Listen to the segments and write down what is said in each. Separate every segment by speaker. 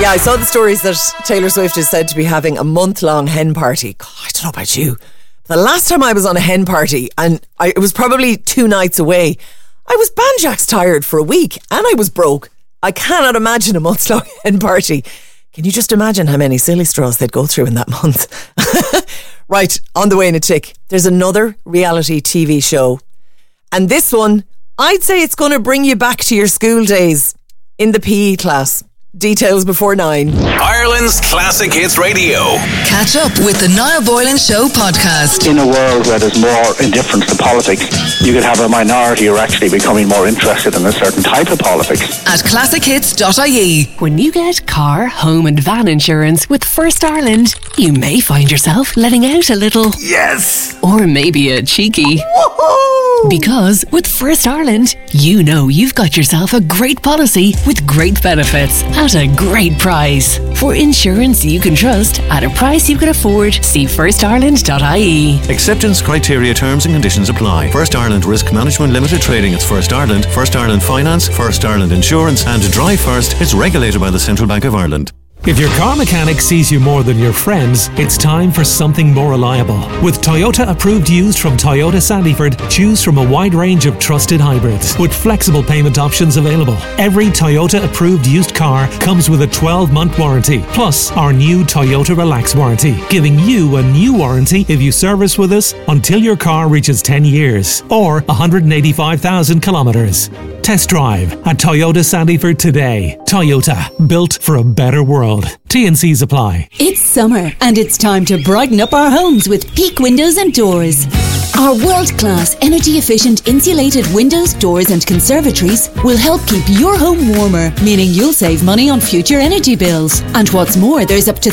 Speaker 1: Yeah, I saw the stories that Taylor Swift is said to be having a month-long hen party. God, I don't know about you. The last time I was on a hen party, and it was probably 2 nights away, I was banjax tired for a week and I was broke. I cannot imagine a month-long hen party. Can you just imagine how many silly straws they'd go through in that month? Right, on the way in a tick, there's another reality TV show. And this one, I'd say it's going to bring you back to your school days in the PE class. Details before 9.
Speaker 2: Ireland's Classic Hits Radio.
Speaker 3: Catch up with the Niall Boylan Show podcast.
Speaker 4: In a world where there's more indifference to politics, you could have a minority who are actually becoming more interested in a certain type of politics.
Speaker 3: At classichits.ie.
Speaker 5: When you get car, home and van insurance with First Ireland, you may find yourself letting out a little.
Speaker 2: Yes!
Speaker 5: Or maybe a cheeky.
Speaker 2: Woohoo!
Speaker 5: Because with First Ireland, you know you've got yourself a great policy with great benefits at a great price. For insurance you can trust at a price you can afford, see firstireland.ie.
Speaker 6: Acceptance criteria, terms and conditions apply. First Ireland Risk Management Limited Trading. It's First Ireland Finance, First Ireland Insurance, and Drive First. It's regulated by the Central Bank of Ireland.
Speaker 7: If your car mechanic sees you more than your friends, it's time for something more reliable. With Toyota approved used from Toyota Sandyford, choose from a wide range of trusted hybrids with flexible payment options available. Every Toyota approved used car comes with a 12-month warranty, plus our new Toyota Relax warranty, giving you a new warranty if you service with us until your car reaches 10 years or 185,000 kilometres. Test drive at Toyota Sandyford today. Toyota, built for a better world. T&Cs apply.
Speaker 8: It's summer and it's time to brighten up our homes with Peak Windows and Doors. Our world-class, energy-efficient insulated windows, doors and conservatories will help keep your home warmer, meaning you'll save money on future energy bills. And what's more, there's up to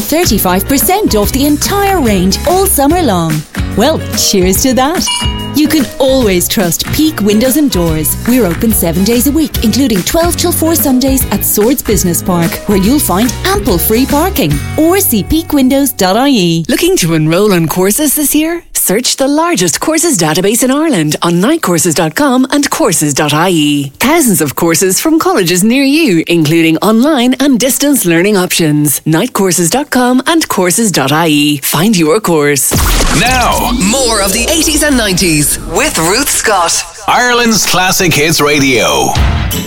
Speaker 8: 35% off the entire range all summer long. Well, cheers to that. You can always trust Peak Windows and Doors. We're open 7 days a week, including 12 till 4 Sundays at Swords Business Park, where you'll find ample free parking. Or see peakwindows.ie.
Speaker 5: Looking to enrol on courses this year? Search the largest courses database in Ireland on nightcourses.com and courses.ie. Thousands of courses from colleges near you, including online and distance learning options. Nightcourses.com and courses.ie. Find your course.
Speaker 2: Now,
Speaker 3: More of the 80s and 90s with Ruth Scott.
Speaker 2: Ireland's Classic Hits Radio.